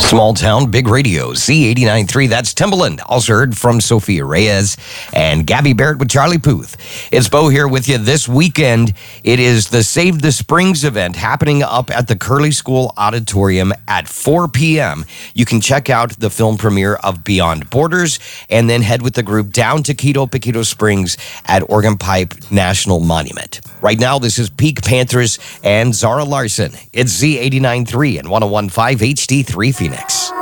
Small town, big radio, Z89.3. That's Timbaland. Also heard from Sophia Reyes and Gabby Barrett with Charlie Puth. It's Bo here with you this weekend. It is the Save the Springs event happening up at the Curley School Auditorium at 4 p.m. You can check out the film premiere of Beyond Borders and then head with the group down to Quito Springs at Organ Pipe National Monument. Right now, this is Peak Panthers and Zara Larson. It's Z89.3 and 101.5 HD3 Phoenix.